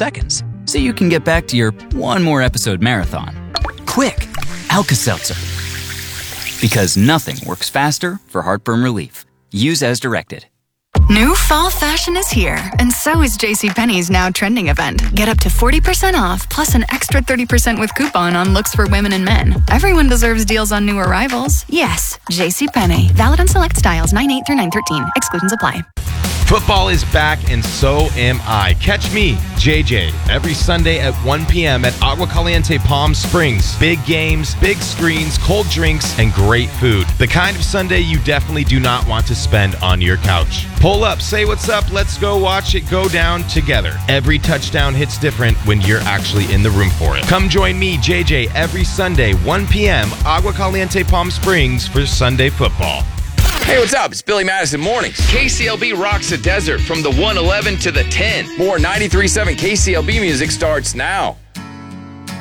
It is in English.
seconds, so you can get back to your one more episode marathon. Quick, Alka-Seltzer. Because nothing works faster for heartburn relief. Use as directed. New fall fashion is here, and so is JCPenney's now trending event. Get up to 40% off, plus an extra 30% with coupon on looks for women and men. Everyone deserves deals on new arrivals. Yes, JCPenney. Valid on select styles 9/8 through 9/13. Exclusions apply. Football is back, and so am I. Catch me, JJ, every Sunday at 1 p.m. at Agua Caliente Palm Springs. Big games, big screens, cold drinks, and great food. The kind of Sunday you definitely do not want to spend on your couch. Pull up, say what's up, let's go watch it go down together. Every touchdown hits different when you're actually in the room for it. Come join me, JJ, every Sunday, 1 p.m., Agua Caliente Palm Springs for Sunday football. Hey, what's up? It's Billy Madison Mornings. KCLB rocks the desert from the 111 to the 10. More 93.7 KCLB music starts now.